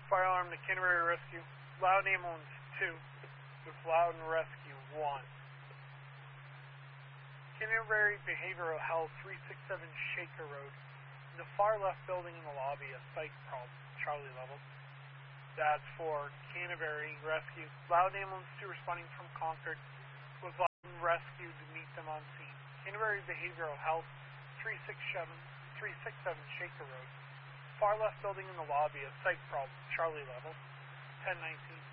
Fire alarm to Canterbury Rescue. Loudon Ambulance 2 with Loudon Rescue 1. Canterbury Behavioral Health 367 Shaker Road. In the far left building in the lobby, a psych problem, Charlie level. That's for Canterbury Rescue. Loudon Ambulance 2 responding from Concord with Loudon Rescue to meet them on scene. Canterbury Behavioral Health 367 Shaker Road. Far left building in the lobby, a psych problem, Charlie level, 1019.